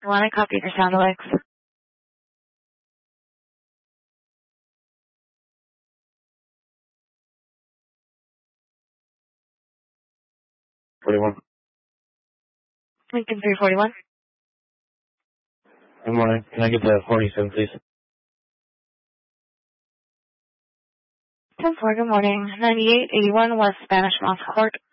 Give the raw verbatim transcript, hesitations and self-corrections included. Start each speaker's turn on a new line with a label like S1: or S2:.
S1: Want to copy your sound alerts?
S2: forty-one.
S1: Lincoln three forty-one.
S2: Good morning. Can I get the forty-seven, please?
S1: ten four, good morning. ninety-eight eighty-one West Spanish Moss Court.